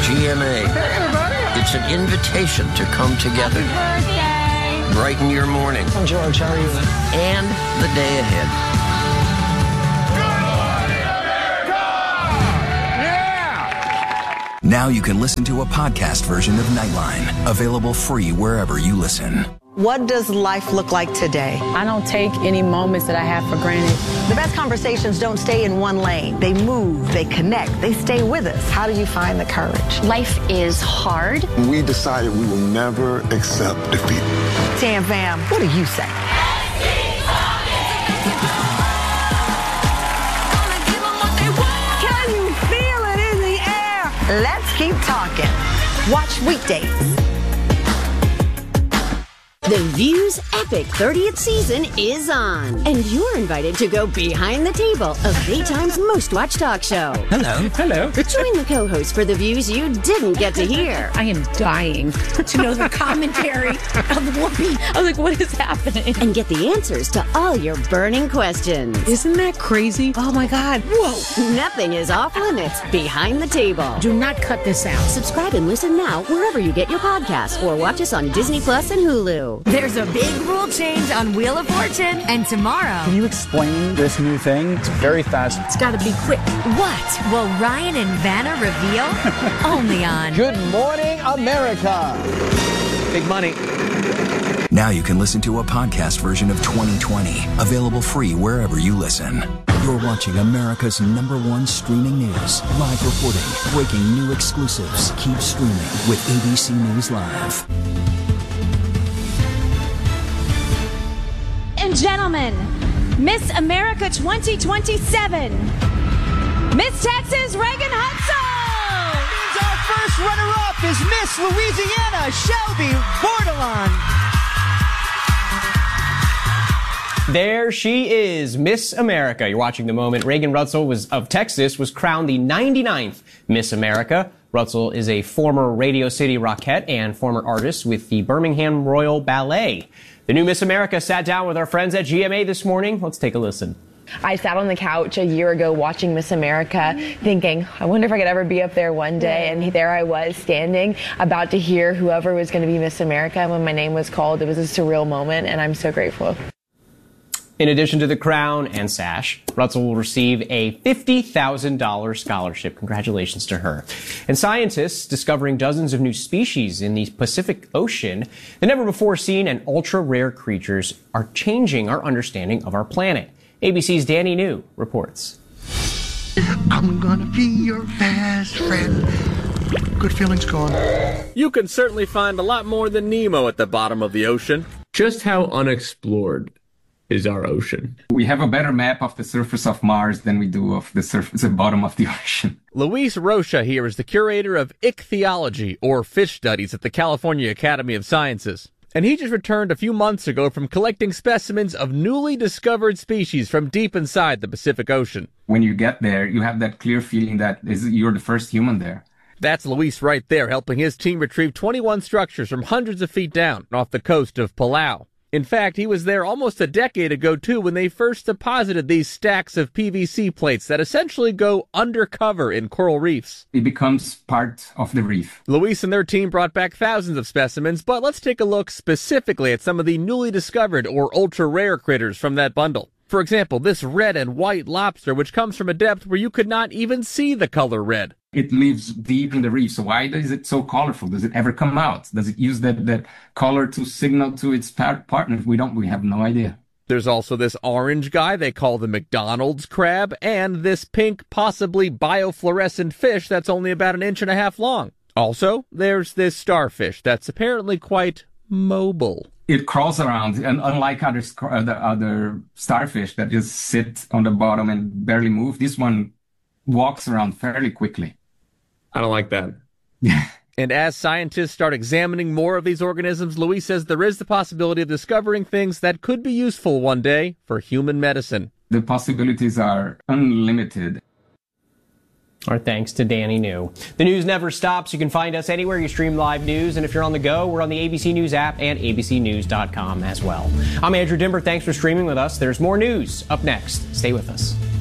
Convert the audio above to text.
GMA. Hey, everybody. It's an invitation to come together. Happy birthday. Brighten your morning. I'm George. How are you? And the day ahead. Now you can listen to a podcast version of Nightline, available free wherever you listen. What does life look like today? I don't take any moments that I have for granted. The best conversations don't stay in one lane. They move, they connect, they stay with us. How do you find the courage? Life is hard. We decided we will never accept defeat. Tam Fam, what do you say? Can you feel it in the air? Let's keep talking. Watch weekdays. The View's epic 30th season is on, and you're invited to go behind the table of daytime's most watched talk show. Hello. Join the co-hosts for the views you didn't get to hear. I am dying to know the commentary of Whoopi. I was like, what is happening? And get the answers to all your burning questions. Isn't that crazy? Oh my God. Whoa. Nothing is off limits behind the table. Do not cut this out. Subscribe and listen now wherever you get your podcasts, or watch us on Disney Plus and Hulu. There's a big rule change on Wheel of Fortune, and tomorrow... Can you explain this new thing? It's very fast. It's got to be quick. What will Ryan and Vanna reveal? Only on... Good Morning America. Big money. Now you can listen to a podcast version of 2020, available free wherever you listen. You're watching America's #1 streaming news. Live reporting, breaking new exclusives. Keep streaming with ABC News Live. And gentlemen, Miss America 2027, Miss Texas Reagan Hudson. Our first runner-up is Miss Louisiana Shelby Bordelon. There she is, Miss America. You're watching The Moment. Reagan Rutzel of Texas was crowned the 99th Miss America. Rutzel is a former Radio City Rockette and former artist with the Birmingham Royal Ballet. The new Miss America sat down with our friends at GMA this morning. Let's take a listen. I sat on the couch a year ago watching Miss America thinking, I wonder if I could ever be up there one day. And there I was standing about to hear whoever was going to be Miss America. And when my name was called, it was a surreal moment, and I'm so grateful. In addition to the crown and sash, Rutzel will receive a $50,000 scholarship. Congratulations to her. And scientists discovering dozens of new species in the Pacific Ocean, the never-before-seen and ultra-rare creatures are changing our understanding of our planet. ABC's Danny New reports. I'm gonna be your best friend. Good feelings gone. You can certainly find a lot more than Nemo at the bottom of the ocean. Just how unexplored is our ocean? We have a better map of the surface of Mars than we do of the bottom of the ocean. Luis Rocha here is the curator of ichthyology, or fish studies, at the California Academy of Sciences. And he just returned a few months ago from collecting specimens of newly discovered species from deep inside the Pacific Ocean. When you get there, you have that clear feeling that you're the first human there. That's Luis right there, helping his team retrieve 21 structures from hundreds of feet down off the coast of Palau. In fact, he was there almost a decade ago, too, when they first deposited these stacks of PVC plates that essentially go undercover in coral reefs. It becomes part of the reef. Luis and their team brought back thousands of specimens, but let's take a look specifically at some of the newly discovered or ultra-rare critters from that bundle. For example, this red and white lobster, which comes from a depth where you could not even see the color red. It lives deep in the reef. So why is it so colorful? Does it ever come out? Does it use that color to signal to its partners? We have no idea. There's also this orange guy they call the McDonald's crab, and this pink, possibly biofluorescent fish that's only about 1.5 inches long. Also, there's this starfish that's apparently quite mobile. It crawls around, and unlike other starfish that just sit on the bottom and barely move, this one walks around fairly quickly. I don't like that. And as scientists start examining more of these organisms, Luis says there is the possibility of discovering things that could be useful one day for human medicine. The possibilities are unlimited. Our thanks to Danny New. The news never stops. You can find us anywhere you stream live news. And if you're on the go, we're on the ABC News app and abcnews.com as well. I'm Andrew Dimber. Thanks for streaming with us. There's more news up next. Stay with us.